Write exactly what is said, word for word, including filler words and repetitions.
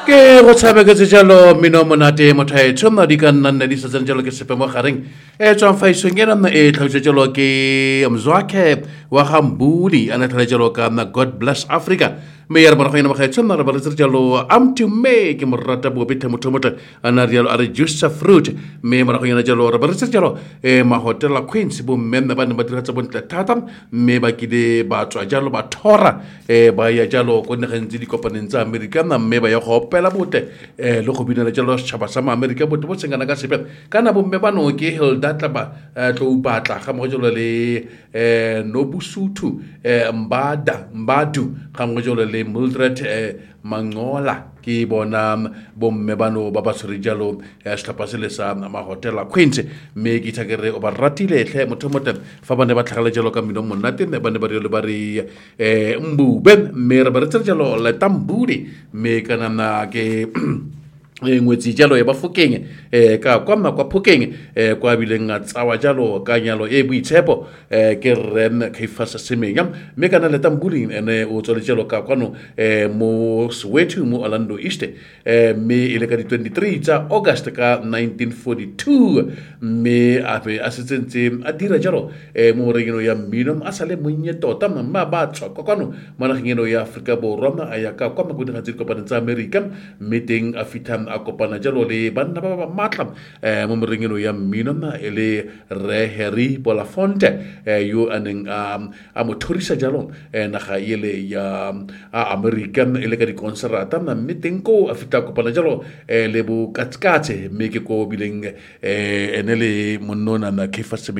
Ke go tshabe ke jalo mino monate mothae tshoma di ka nna di sa jalo ke sepe mo gareng e tswang fa isong ke nna e tlhautse jalo ke Mzwakhe wa Gambuli ana tlhale jalo ka na God Bless Africa me yer bona go ina ga tshoma re ba re jalo am to me ke mo rata bo bethe motho motho ana rialo are juice fruit me mo go ina jalo re ba re jalo e ma hotel Queens bo memme ba ne ba dira tsa bontle thata me ba kile ba tswa jalo ba thora e ba ya jalo go ne gantsi di kopaneng tsa America na me ba ya go opela bote eh le go binela jalo tšhaba sa America bote bo tsengana ka sepe kana bo mme ba no ke Hilda Tlaba tlo batla ga mo jalo le eh Nobusuthu eh Mbada Mbadu ga mo jalo le Mildred eh Mangola ke bona bomme bano ba ba tshwere jalo ya setlhapa se le sa ma hotel Queens me ke thakere o ba ratile hle motho mote fa bane ba tlhagale jalo ka mino monate ne bane ba re ba re eh mbube me re ba re jalo le tambudi me kana na ke e ngwetsi jalo e ba fokeng eh ka kwa ma kwa phokeng eh kwa bileng a tsawa jalo ka nyalo e boitshepo eh ke rem Kaifasa Semenya me kana le tambuli ene o tsole jalo ka kwano eh mo Soweto mo Orlando East eh me ile ka di twenty-three tsa August ka nineteen forty-two me a be a setsentse a dira jalo eh mo regino ya Minum asale monnye tota mma ba tswa kwa kwano mana ngeno ya Africa Borwa a ya ka kwa mo go dira tse kopana tsa America meeting a fitam a kopana jalo le banna ba ba matla eh mo moringeno ya Mmino na ele re Harry Bolafonte eh yo aneng um a motorisa jalo eh na ga ile ya a American ele ka di concerta na meeting ko a fita kopana jalo eh le bo katskatse me ke ko bileng eh enele monona na Kaifasa